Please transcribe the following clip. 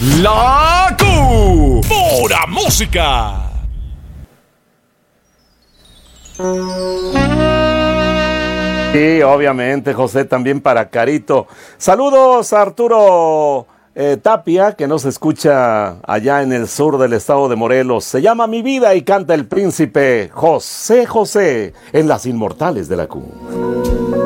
La pura música. Sí, obviamente, José, también para Carito. Saludos a Arturo Tapia, que nos escucha allá en el sur del estado de Morelos. Se llama Mi Vida y canta el príncipe José José en Las Inmortales de la Q.